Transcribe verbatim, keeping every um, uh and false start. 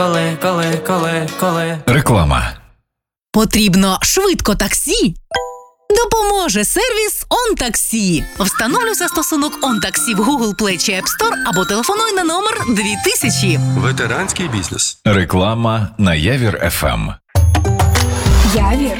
Коли, коли, коли, коли. Реклама. Потрібно швидко таксі? Допоможе сервіс «ОнТаксі». Встановлюй застосунок «ОнТаксі» в Google Play чи App Store або телефонуй на номер дві тисячі. Ветеранський бізнес. Реклама на Явір еф ем. Явір